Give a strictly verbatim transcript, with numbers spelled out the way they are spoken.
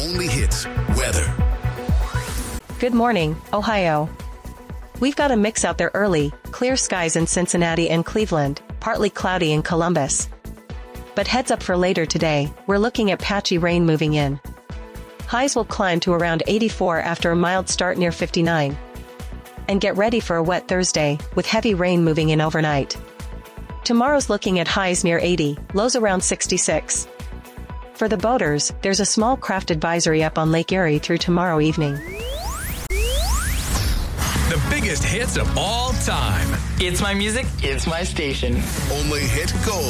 only hits weather. Good morning, Ohio. We've got a mix out there early, clear skies in Cincinnati and Cleveland, partly cloudy in Columbus. But heads up for later today, we're looking at patchy rain moving in. Highs will climb to around eighty-four after a mild start near fifty-nine. And get ready for a wet Thursday, with heavy rain moving in overnight. Tomorrow's looking at highs near eighty, lows around sixty-six. For the boaters, there's a small craft advisory up on Lake Erie through tomorrow evening. The biggest hits of all time. It's my music, it's my station. Only hit gold.